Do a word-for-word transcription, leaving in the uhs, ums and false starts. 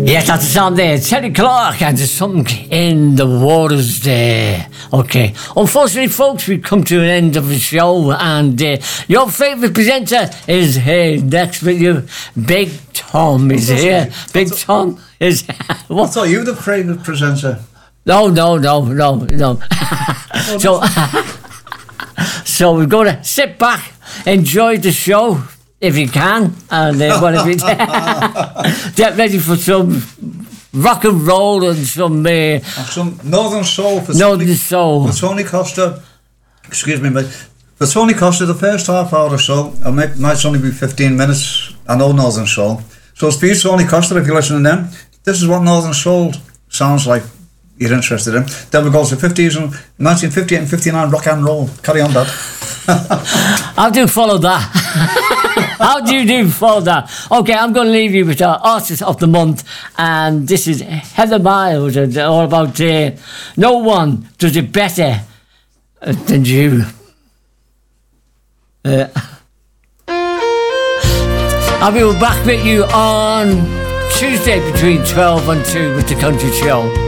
Yes, that's the song there. Terry Clark, and there's something in the waters there. Okay. Unfortunately, folks, we've come to an end of the show, and uh, your favourite presenter is here next with you. Big Tom is here. Big Tom is... What? I thought you were the favourite presenter. No, no, no, no, no. so, so we're going to sit back, enjoy the show, if you can, and uh, what if you get ready for some rock and roll and some uh, and some Northern Soul for Northern Tony, Soul for Tony Costa. Excuse me, mate. For Tony Costa, the first half hour or so, it might, might only be fifteen minutes. I know Northern Soul, so it's for you, Tony Costa. If you're listening, then this is what Northern Soul sounds like. You're interested in. Then we go to fifties and nineteen fifty-eight and fifty-nine rock and roll. Carry on, Dad. How do you follow that? How do you do follow that? Okay, I'm going to leave you with our Artist of the Month, and this is Heather Miles, and all about uh, no one does it better uh, than you. Uh, I'll be back with you on Tuesday between twelve and two with the Country Show.